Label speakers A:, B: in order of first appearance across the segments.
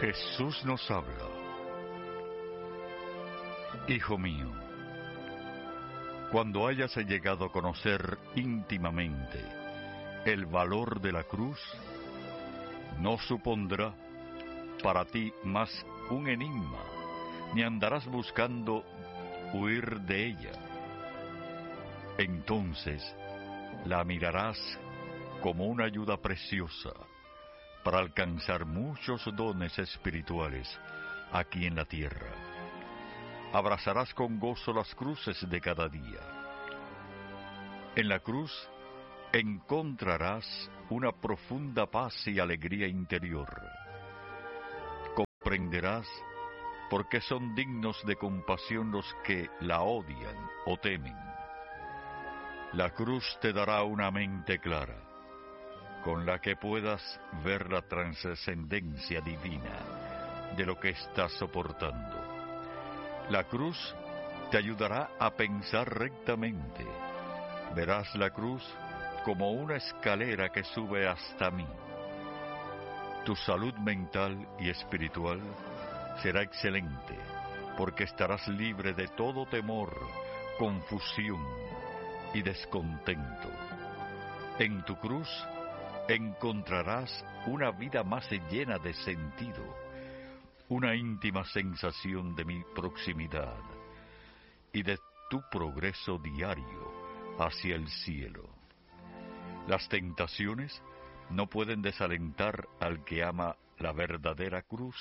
A: Jesús nos habla. Hijo mío, cuando hayas llegado a conocer íntimamente el valor de la cruz, no supondrá para ti más un enigma, ni andarás buscando huir de ella. Entonces la mirarás como una ayuda preciosa para alcanzar muchos dones espirituales aquí en la tierra. Abrazarás con gozo las cruces de cada día. En la cruz encontrarás una profunda paz y alegría interior. Comprenderás por qué son dignos de compasión los que la odian o temen. La cruz te dará una mente clara, con la que puedas ver la trascendencia divina de lo que estás soportando. La cruz te ayudará a pensar rectamente. Verás la cruz como una escalera que sube hasta mí. Tu salud mental y espiritual será excelente, porque estarás libre de todo temor, confusión y descontento. En tu cruz encontrarás una vida más llena de sentido, una íntima sensación de mi proximidad y de tu progreso diario hacia el cielo. Las tentaciones no pueden desalentar al que ama la verdadera cruz.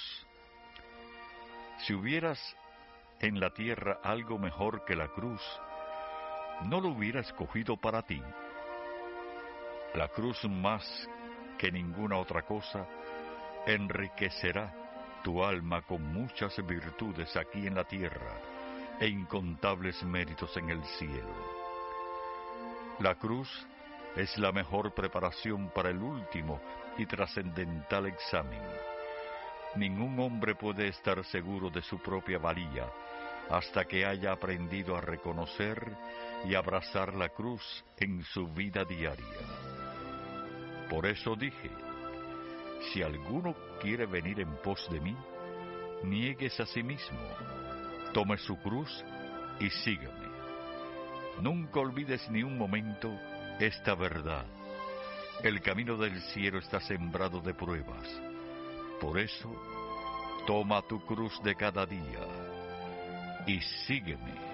A: Si hubieras en la tierra algo mejor que la cruz, ¿no lo hubiera escogido para ti? La cruz, más que ninguna otra cosa, enriquecerá tu alma con muchas virtudes aquí en la tierra e incontables méritos en el cielo. La cruz es la mejor preparación para el último y trascendental examen. Ningún hombre puede estar seguro de su propia valía hasta que haya aprendido a reconocer y abrazar la cruz en su vida diaria. Por eso dije: si alguno quiere venir en pos de mí, niéguese a sí mismo, tome su cruz y sígame. Nunca olvides ni un momento esta verdad: el camino del cielo está sembrado de pruebas. Por eso, toma tu cruz de cada día y sígueme.